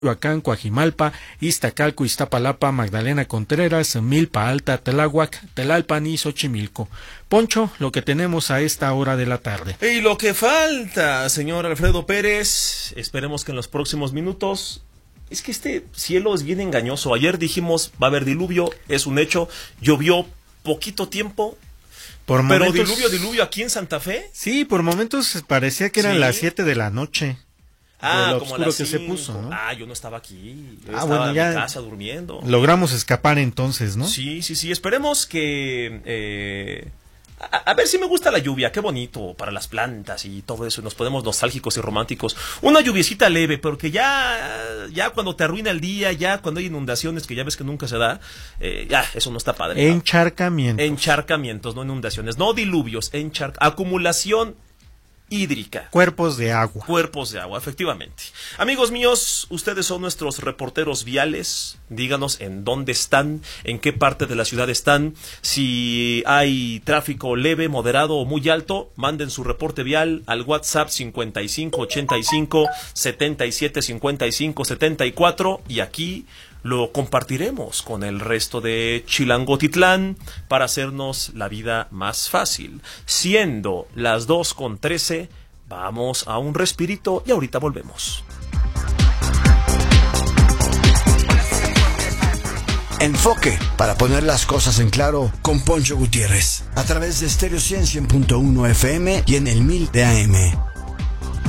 Coyoacán, Coajimalpa, Iztacalco, Iztapalapa, Magdalena Contreras, Milpa Alta, Tláhuac, Tlalpan y Xochimilco. Poncho, lo que tenemos a esta hora de la tarde. Y lo que falta, señor Alfredo Pérez, esperemos que en los próximos minutos... Es que este cielo es bien engañoso. Ayer dijimos va a haber diluvio, es un hecho. Llovió poquito tiempo. Pero momentos... diluvio aquí en Santa Fe. Sí, por momentos parecía que eran las 7 de la noche. Lo como oscuro que se puso, ¿no? Yo no estaba aquí. Yo estaba en mi casa durmiendo. Logramos escapar entonces, ¿no? Sí. Esperemos que... A ver si me gusta la lluvia, qué bonito para las plantas y todo eso, nos ponemos nostálgicos y románticos. Una lluviecita leve, porque ya cuando te arruina el día, ya cuando hay inundaciones, que ya ves que nunca se da, eso no está padre. Encharcamientos, no inundaciones, no diluvios, acumulación hídrica. Cuerpos de agua, efectivamente. Amigos míos, ustedes son nuestros reporteros viales. Díganos en dónde están, en qué parte de la ciudad están. Si hay tráfico leve, moderado o muy alto, manden su reporte vial al WhatsApp 5585-7755-74 y aquí lo compartiremos con el resto de Chilangotitlán para hacernos la vida más fácil. Siendo las 2:13, vamos a un respirito y ahorita volvemos. Enfoque, para poner las cosas en claro, con Poncho Gutiérrez, a través de Stereo 100.1 FM y en el 1000 de AM.